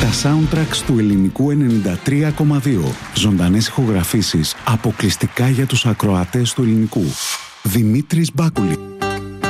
Τα soundtracks του ελληνικού 93,2. Ζωντανές ηχογραφήσεις αποκλειστικά για τους ακροατές του ελληνικού. Δημήτρης Μπάκουλη.